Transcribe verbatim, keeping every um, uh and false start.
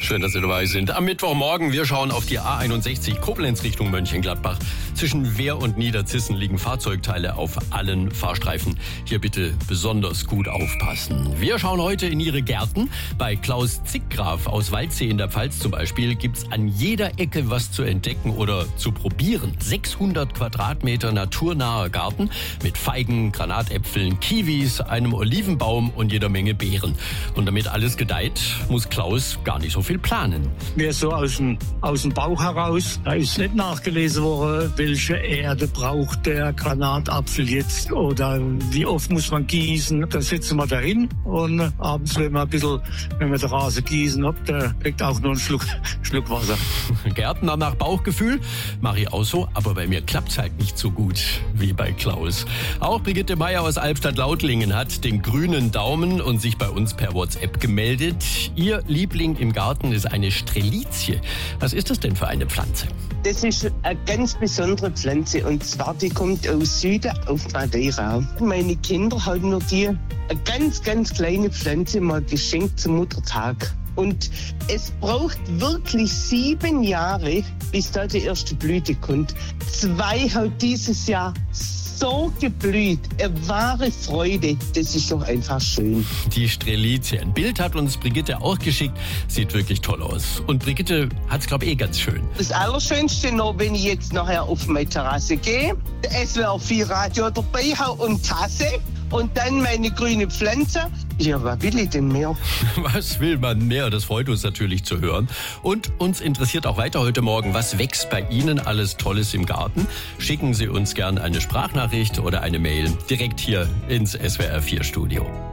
Schön, dass Sie dabei sind. Am Mittwochmorgen, wir schauen auf die A einundsechzig Koblenz Richtung Mönchengladbach. Zwischen Wehr und Niederzissen liegen Fahrzeugteile auf allen Fahrstreifen. Hier bitte besonders gut aufpassen. Wir schauen heute in Ihre Gärten. Bei Klaus Zickgraf aus Waldsee in der Pfalz zum Beispiel gibt's an jeder Ecke was zu entdecken oder zu probieren. sechshundert Quadratmeter naturnaher Garten mit Feigen, Granatäpfeln, Kiwis, einem Olivenbaum und jeder Menge Beeren. Und damit alles gedeiht, muss Klaus gar nicht so viel planen. Mehr so aus dem, aus dem Bauch heraus. Da ist nicht nachgelesen worden, welche Erde braucht der Granatapfel jetzt oder wie oft muss man gießen. Da setzen wir dahin und abends, wenn wir ein bisschen, wenn wir den Rasen gießen, da kriegt auch nur einen Schluck, Schluck Wasser. Gärtner nach Bauchgefühl mache ich auch so, aber bei mir klappt's halt nicht so gut wie bei Klaus. Auch Brigitte Meier aus Albstadt-Lautlingen hat den grünen Daumen und sich bei uns per WhatsApp gemeldet. Ihr Liebling im Garten ist eine Strelizie. Was ist das denn für eine Pflanze? Das ist eine ganz besondere Pflanze und zwar die kommt aus Süden auf Madeira. Meine Kinder haben mir die eine ganz, ganz kleine Pflanze mal geschenkt zum Muttertag. Und es braucht wirklich sieben Jahre, bis da die erste Blüte kommt. Zwei hat dieses Jahr so geblüht. Eine wahre Freude. Das ist doch einfach schön. Die Strelizie. Ein Bild hat uns Brigitte auch geschickt. Sieht wirklich toll aus. Und Brigitte hat's, glaube ich, eh ganz schön. Das Allerschönste noch, wenn ich jetzt nachher auf meine Terrasse gehe, S W R vier Radio dabei habe und Tasse und dann meine grüne Pflanze. Ja, was will ich denn mehr? Was will man mehr? Das freut uns natürlich zu hören. Und uns interessiert auch weiter heute Morgen, was wächst bei Ihnen alles Tolles im Garten? Schicken Sie uns gerne eine Sprachnachricht oder eine Mail direkt hier ins S W R vier Studio.